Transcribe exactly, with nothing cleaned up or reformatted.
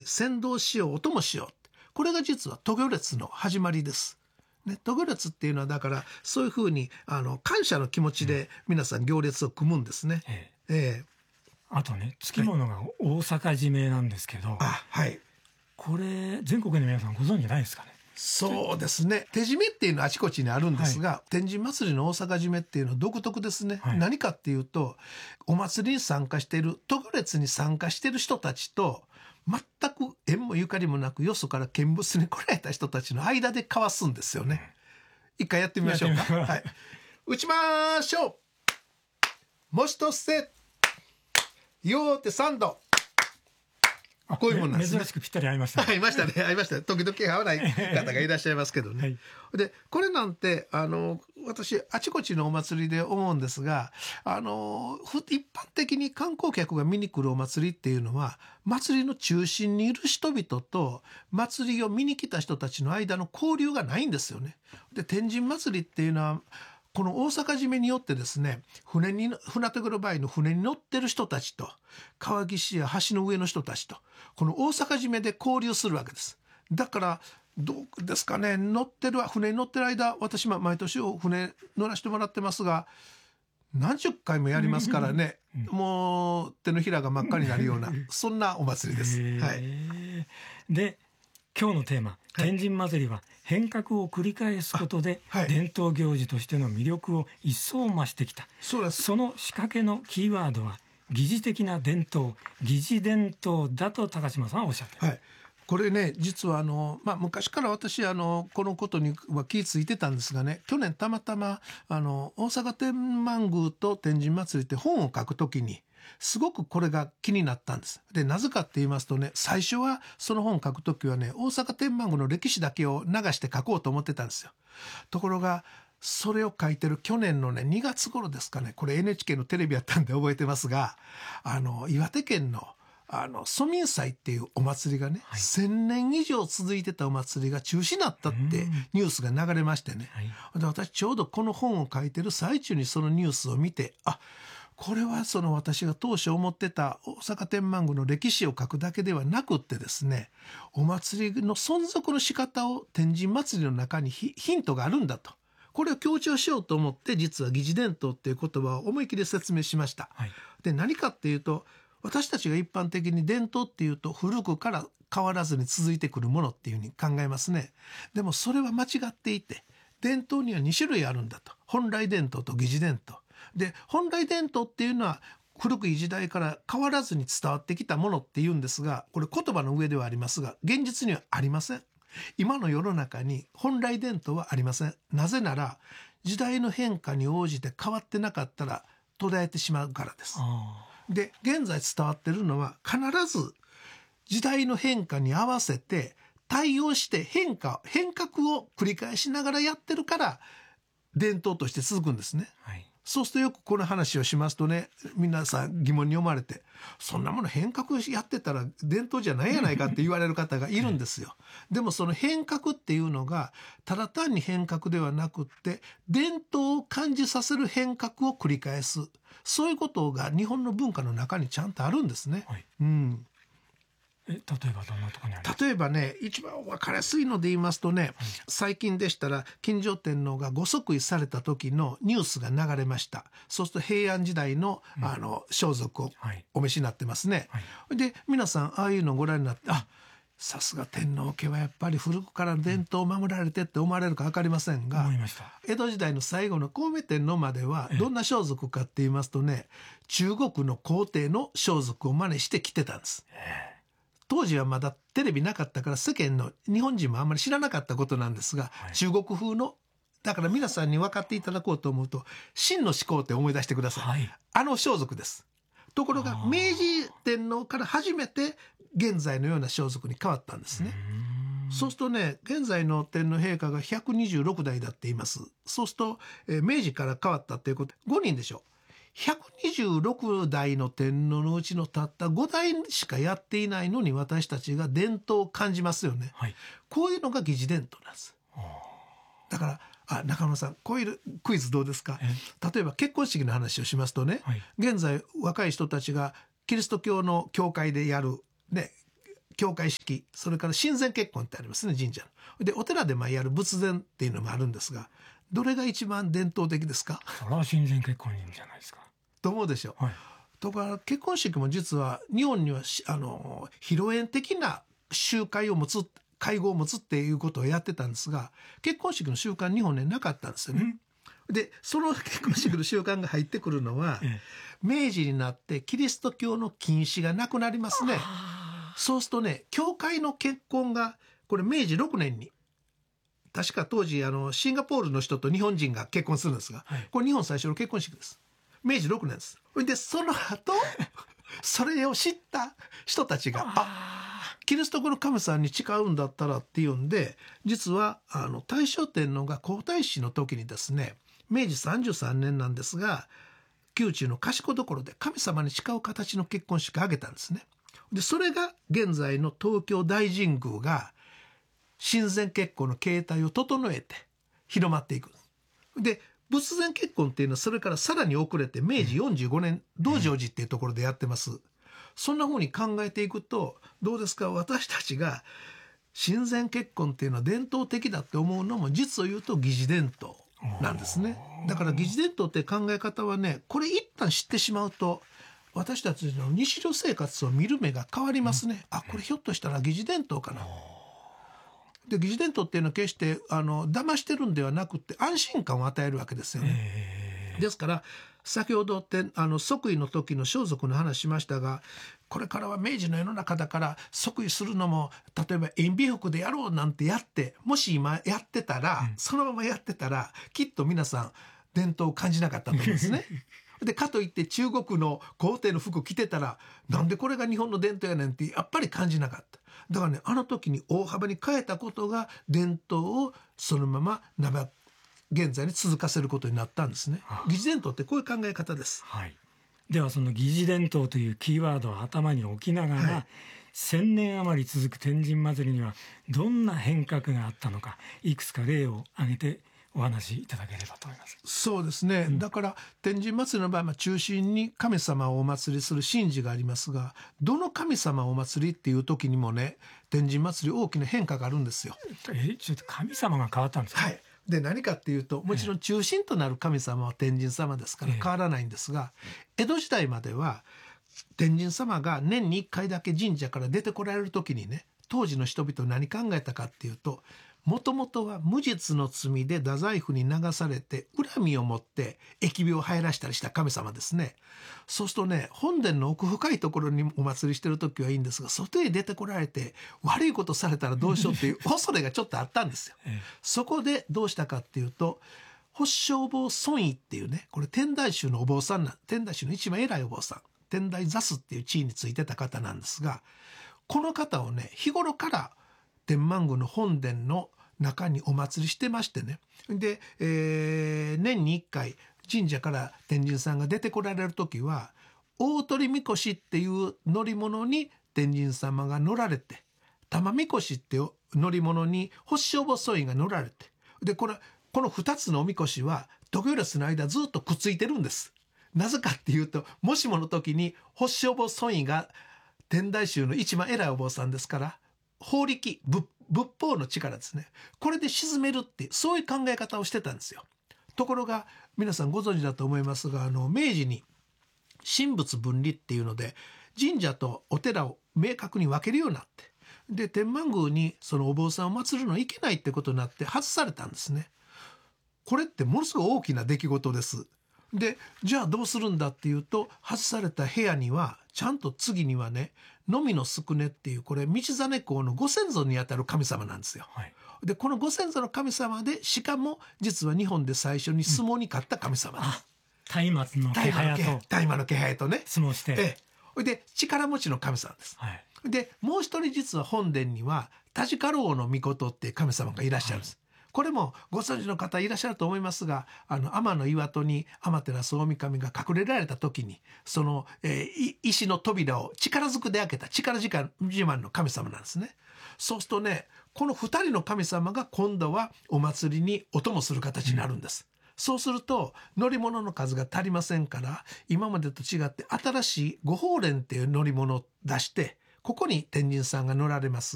先導しようお供しよう、これが実は渡御列の始まりです、ね、渡御列っていうのはだからそういうふうにあの感謝の気持ちで皆さん行列を組むんですね、 えええあとね、つきものが大阪締めなんですけど、 あ、はい、 これ全国の皆さんご存知ないですかね。 そうですね、手締めっていうのはあちこちにあるんですが、はい、天神祭りの大阪締めっていうのは独特ですね、はい、何かっていうとお祭りに参加している渡御列に参加している人たちと全く縁もゆかりもなくよそから見物に来られた人たちの間で交わすんですよね、うん、一回やってみましょうか、はい、打ちましょう。もしとせようて三度、こういうもんなんですね。 珍しくぴったり合いましたね。 合いましたね、合いましたね。時々合わない方がいらっしゃいますけどね、はい、でこれなんてあの私あちこちのお祭りで思うんですが、あの一般的に観光客が見に来るお祭りっていうのは祭りの中心にいる人々と祭りを見に来た人たちの間の交流がないんですよね。で天神祭りっていうのはこの大阪締めによってですね、船に船手の場合の船に乗ってる人たちと川岸や橋の上の人たちとこの大阪締めで交流するわけです。だからどうですかね、乗ってる船に乗ってる間、私も毎年船乗らせてもらってますが何十回もやりますからね、もう手のひらが真っ赤になるようなそんなお祭りです、はい、 で今日のテーマ、はい、天神祭りは変革を繰り返すことで、はい、伝統行事としての魅力を一層増してきた。 そうです。 その仕掛けのキーワードは疑似的な伝統、疑似伝統だと高島さんはおっしゃっている、 はい、これね実はあの、まあ、昔から私あのこのことには気付いてたんですがね、去年たまたまあの大阪天満宮と天神祭りって本を書くときにすごくこれが気になったんです。でなぜかって言いますとね、最初はその本を書くときはね大阪天満宮の歴史だけを流して書こうと思ってたんですよ。ところがそれを書いてる去年のねにがつ頃ですかね、これ エヌエイチケー のテレビやったんで覚えてますが、あの岩手県のあの蘇民祭っていうお祭りがね、はい、せんねん以上続いてたお祭りが中止になったってニュースが流れましてね、はい、で私ちょうどこの本を書いてる最中にそのニュースを見て、あ、これはその私が当初思ってた大阪天満宮の歴史を書くだけではなくってですね、お祭りの存続の仕方を天神祭りの中にヒントがあるんだと、これを強調しようと思って実は疑似伝統っていう言葉を思い切り説明しました、はい、で何かっていうと、私たちが一般的に伝統っていうと古くから変わらずに続いてくるものっていうふうに考えますね。でもそれは間違っていて、伝統にはに種類あるんだと。本来伝統と疑似伝統で、本来伝統っていうのは古くい時代から変わらずに伝わってきたものっていうんですが、これ言葉の上ではありますが現実にはありません。今の世の中に本来伝統はありません。なぜなら時代の変化に応じて変わってなかったら途絶えてしまうからです。で現在伝わっているのは必ず時代の変化に合わせて対応して変化変革を繰り返しながらやってるから伝統として続くんですね、はい、そうするとよくこの話をしますとね、皆さん疑問に思われて、そんなもの変革やってたら伝統じゃないやないかって言われる方がいるんですよでもその変革っていうのがただ単に変革ではなくって伝統を感じさせる変革を繰り返す、そういうことが日本の文化の中にちゃんとあるんですね、はい、うん、 え例えばどんなところにありますか？ 例えばね、一番分かりやすいので言いますとね、はい、最近でしたら金城天皇がご即位された時のニュースが流れました。そうすると平安時代 の,、うん、あの装束をお召しになってますね、はいはい、で皆さんああいうのをご覧になって、あ、さすが天皇家はやっぱり古くから伝統を守られてって思われるか分かりませんが、 思いました。 江戸時代の最後の孔明天皇まではどんな装束かって言いますとね、中国の皇帝の装束を真似して着てたんです。当時はまだテレビなかったから世間の日本人もあんまり知らなかったことなんですが、はい、中国風のだから皆さんに分かっていただこうと思うと秦の始皇帝を思い出してください、はい、あの装束です。ところが明治天皇から初めて現在のような装束に変わったんですね。そうするとね、現在の天皇陛下がひゃくにじゅうろくだいだって言います。そうすると、えー、明治から変わったっていうことごにんでしょ。ひゃくにじゅうろくだいの天皇のうちのたったごだいしかやっていないのに私たちが伝統を感じますよね、はい、こういうのが疑似伝統なんです。だからあ中野さん、こういうクイズどうですか？例えば結婚式の話をしますとね、はい、現在若い人たちがキリスト教の教会でやる、ね、 教会式、それから神前結婚ってありますね、神社の。でお寺でまあやる仏前っていうのもあるんですが、どれが一番伝統的ですか？ それは神前結婚じゃないですか。 と思うでしょう、 はい、 とか結婚式も実は日本にはあの披露宴的な集会を持つ、会合を持つっていうことをやってたんですが、結婚式の習慣日本になかったんですよね。でその結婚式の習慣が入ってくるのは、ええ、明治になってキリスト教の禁止がなくなりますね。そうするとね、教会の結婚がこれ明治ろくねんに確か当時あのシンガポールの人と日本人が結婚するんですが、はい、これ日本最初の結婚式です。明治ろくねんです。でその後それを知った人たちがあキリスト教の神様に誓うんだったらっていうんで、実はあの大正天皇が皇太子の時にですね、明治さんじゅうさんねんなんですが、宮中の賢所で神様に誓う形の結婚式を挙げたんですね。でそれが現在の東京大神宮が神前結婚の形態を整えて広まっていく。で仏前結婚っていうのはそれからさらに遅れて明治よんじゅうごねん道成寺っていうところでやってます。そんな風に考えていくとどうですか、私たちが神前結婚っていうのは伝統的だって思うのも実を言うと疑似伝統なんですね。だから疑似伝統って考え方はね、これ一旦知ってしまうと私たちの日常生活を見る目が変わりますね。あ、これひょっとしたら疑似伝統かな。で疑似伝統っていうのは決してあの騙してるんではなくて安心感を与えるわけですよね。ですから先ほどってあの即位の時の装束の話しましたが、これからは明治の世の中だから即位するのも例えば延美服でやろうなんてやってもし今やってたら、うん、そのままやってたらきっと皆さん伝統を感じなかったと思うんですね。でかといって中国の皇帝の服着てたらなんでこれが日本の伝統やねんってやっぱり感じなかった。だからね、あの時に大幅に変えたことが伝統をそのまま長現在に続かせることになったんですね。疑似伝統ってこういう考え方です、 はい、ではその疑似伝統というキーワードを頭に置きながら、はい、千年余り続く天神祭りにはどんな変革があったのか、いくつか例を挙げてお話しいただければと思います。 そうですね、うん、だから天神祭りの場合は中心に神様をお祭りする神事がありますが、どの神様をお祭りっていう時にもね、天神祭り大きな変化があるんですよ。 えちょっと神様が変わったんですか？ はい、で何かっていうと、もちろん中心となる神様は天神様ですから変わらないんですが、江戸時代までは天神様が年にいっかいだけ神社から出てこられる時にね、当時の人々何考えたかっていうと、もともとは無実の罪で太宰府に流されて恨みを持って疫病を入らしたりした神様ですね。そうするとね、本殿の奥深いところにお祭りしてる時はいいんですが、外へ出てこられて悪いことされたらどうしようっていう恐れがちょっとあったんですよ。そこでどうしたかっていうと、法性坊尊位っていうね、これ天台宗のお坊さんなん、天台宗の一番偉いお坊さん、天台座主っていう地位についてた方なんですが、この方をね、日頃から天満宮の本殿の中にお祭りしてましてね、で、えー、年にいっかい神社から天神さんが出てこられる時は大鳥みこしっていう乗り物に天神様が乗られて、玉みこしっていう乗り物に法性坊尊位が乗られて、でこれこのふたつのおみこしは時寄せの間ずっとくっついてるんです。なぜかっていうと、もしもの時に法性坊尊位が天台宗の一番偉いお坊さんですから、法力仏仏法の力ですね、これで鎮めるっていうそういう考え方をしてたんですよ。ところが皆さんご存知だと思いますが、あの明治に神仏分離っていうので神社とお寺を明確に分けるようになって、で天満宮にそのお坊さんを祀るのいけないってことになって外されたんですね。これってものすごい大きな出来事です。でじゃあどうするんだっていうと、外された部屋にはちゃんと次にはね、のみのすくねっていうこれ道真公のご先祖にあたる神様なんですよ、はい、でこのご先祖の神様で、しかも実は日本で最初に相撲に勝った神様です、 うん、松明の気配と大麻の気配とね相撲して、 ええ、で力持ちの神様です、はい、でもう一人実は本殿には田鹿老の御事っていう神様がいらっしゃるんです、はい、これもご存知の方いらっしゃると思いますが、あの天の岩戸に天照大神が隠れられた時にその、えー、石の扉を力ずくで開けた力自慢の神様なんですね。そうするとね、この二人の神様が今度はお祭りにお供する形になるんです、うん、そうすると乗り物の数が足りませんから、今までと違って新しい御法蓮っていう乗り物を出して、 ここに天神さんが乗られます